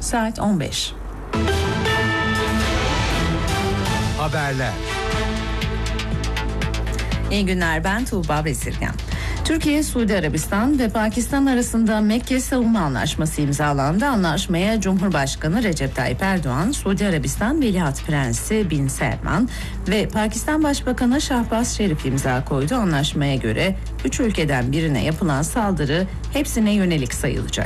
Saat 15. Haberler. İyi günler, ben Tuğba Bezirgen. Türkiye, Suudi Arabistan ve Pakistan arasında Mekke Savunma Anlaşması imzalandı. Anlaşmaya Cumhurbaşkanı Recep Tayyip Erdoğan, Suudi Arabistan Veliaht Prensi Bin Selman ve Pakistan Başbakanı Şahbaz Şerif imza koydu. Anlaşmaya göre 3 ülkeden birine yapılan saldırı hepsine yönelik sayılacak.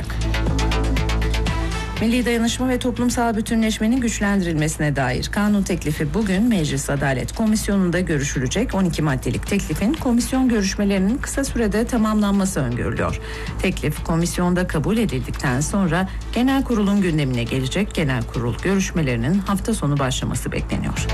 Milli dayanışma ve toplumsal bütünleşmenin güçlendirilmesine dair kanun teklifi bugün Meclis Adalet Komisyonu'nda görüşülecek. 12 maddelik teklifin komisyon görüşmelerinin kısa sürede tamamlanması öngörülüyor. Teklif komisyonda kabul edildikten sonra genel kurulun gündemine gelecek. Genel kurul görüşmelerinin hafta sonu başlaması bekleniyor.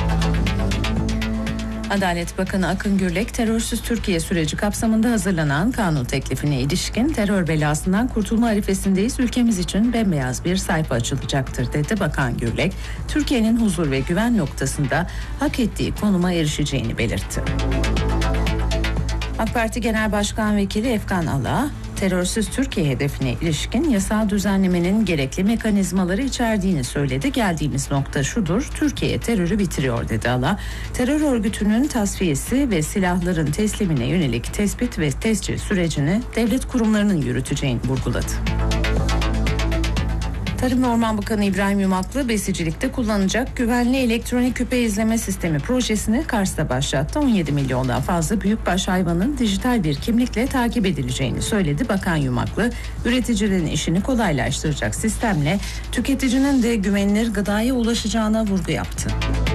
Adalet Bakanı Akın Gürlek, terörsüz Türkiye süreci kapsamında hazırlanan kanun teklifine ilişkin terör belasından kurtulma arifesindeyiz, ülkemiz için bembeyaz bir sayfa açılacaktır dedi. Bakan Gürlek, Türkiye'nin huzur ve güven noktasında hak ettiği konuma erişeceğini belirtti. AK Parti Genel Başkan Vekili Efkan Ala, terörsüz Türkiye hedefine ilişkin yasal düzenlemenin gerekli mekanizmaları içerdiğini söyledi. Geldiğimiz nokta şudur: Türkiye terörü bitiriyor dedi Ala. Terör örgütünün tasfiyesi ve silahların teslimine yönelik tespit ve tescil sürecini devlet kurumlarının yürüteceğini vurguladı. Tarım ve Orman Bakanı İbrahim Yumaklı, besicilikte kullanılacak güvenli elektronik küpe izleme sistemi projesini Kars'ta başlattı. 17 milyondan fazla büyükbaş hayvanın dijital bir kimlikle takip edileceğini söyledi. Bakan Yumaklı, üreticilerin işini kolaylaştıracak sistemle tüketicinin de güvenilir gıdaya ulaşacağına vurgu yaptı.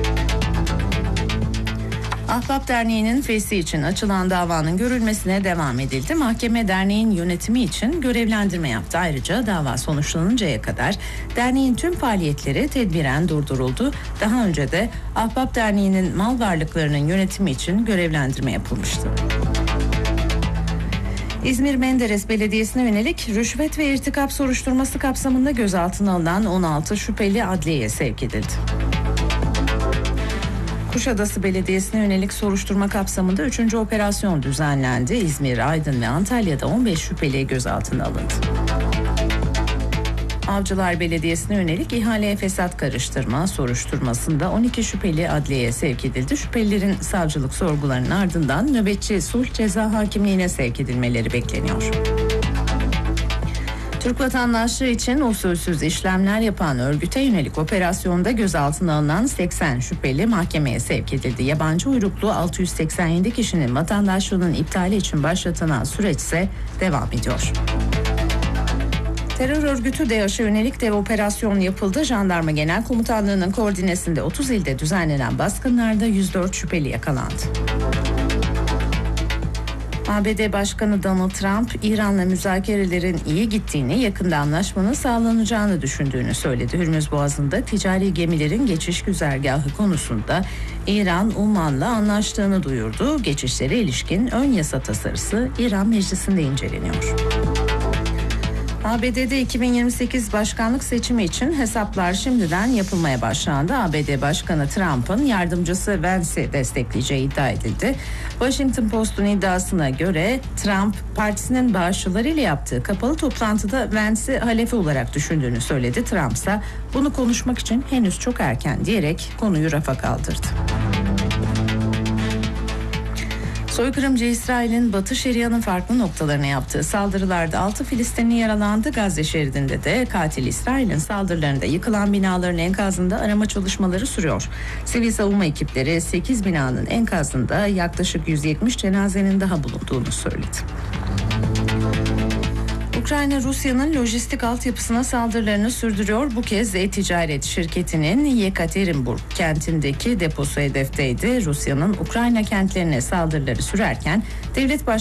Ahbap Derneği'nin fesli için açılan davanın görülmesine devam edildi. Mahkeme derneğin yönetimi için görevlendirme yaptı. Ayrıca dava sonuçlanıncaya kadar derneğin tüm faaliyetleri tedbiren durduruldu. Daha önce de Ahbap Derneği'nin mal varlıklarının yönetimi için görevlendirme yapılmıştı. İzmir Menderes Belediyesi'ne yönelik rüşvet ve irtikap soruşturması kapsamında gözaltına alınan 16 şüpheli adliyeye sevk edildi. Kuşadası Belediyesi'ne yönelik soruşturma kapsamında 3. operasyon düzenlendi. İzmir, Aydın ve Antalya'da 15 şüpheli gözaltına alındı. Avcılar Belediyesi'ne yönelik ihaleye fesat karıştırma soruşturmasında 12 şüpheli adliyeye sevk edildi. Şüphelilerin savcılık sorgularının ardından nöbetçi sulh ceza hakimliğine sevk edilmeleri bekleniyor. Türk vatandaşlığı için usulsüz işlemler yapan örgüte yönelik operasyonda gözaltına alınan 80 şüpheli mahkemeye sevk edildi. Yabancı uyruklu 687 kişinin vatandaşlığının iptali için başlatılan süreç ise devam ediyor. Terör örgütü DAEŞ'e yönelik dev operasyon yapıldı. Jandarma Genel Komutanlığı'nın koordinesinde 30 ilde düzenlenen baskınlarda 104 şüpheli yakalandı. ABD Başkanı Donald Trump, İran'la müzakerelerin iyi gittiğini, yakında anlaşmanın sağlanacağını düşündüğünü söyledi. Hürmüz Boğazı'nda ticari gemilerin geçiş güzergahı konusunda İran, Umman'la anlaştığını duyurdu. Geçişlere ilişkin ön yasa tasarısı İran Meclisi'nde inceleniyor. ABD'de 2028 başkanlık seçimi için hesaplar şimdiden yapılmaya başlandı. ABD Başkanı Trump'ın yardımcısı Vance'i destekleyeceği iddia edildi. Washington Post'un iddiasına göre Trump, partisinin bağışçılarıyla yaptığı kapalı toplantıda Vance'i halefi olarak düşündüğünü söyledi. Trump ise bunu konuşmak için henüz çok erken diyerek konuyu rafa kaldırdı. Soykırımcı İsrail'in Batı Şeria'nın farklı noktalarına yaptığı saldırılarda 6 Filistinli yaralandı. Gazze şeridinde de katil İsrail'in saldırılarında yıkılan binaların enkazında arama çalışmaları sürüyor. Sivil savunma ekipleri 8 binanın enkazında yaklaşık 170 cenazenin daha bulunduğunu söyledi. Ukrayna, Rusya'nın lojistik altyapısına saldırılarını sürdürüyor. Bu kez e-ticaret şirketinin Yekaterinburg kentindeki deposu hedefteydi. Rusya'nın Ukrayna kentlerine saldırıları sürerken devlet